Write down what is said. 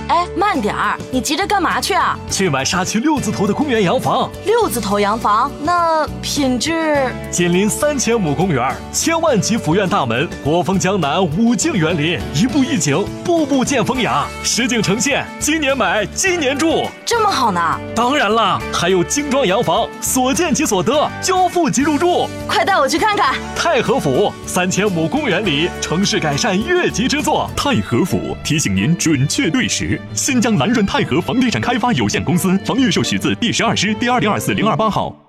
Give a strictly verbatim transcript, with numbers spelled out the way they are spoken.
哎，慢点儿，你急着干嘛去啊？ 去买沙区六字头的公园洋房。 六字头洋房，那品质？ 紧邻三千亩公园，千万级府院大门，国风江南，五境园林，一步一景，步步见风雅，实景呈现。今年买，今年住， 这么好呢？ 当然啦，还有精装洋房，所见即所得，交付即入住。 快带我去看看。 太和府三千亩公园里，城市改善越级之作。 太和府提醒您准确对时。新疆南润太和房地产开发有限公司，房预授许字第十二师第二零二四零二八号。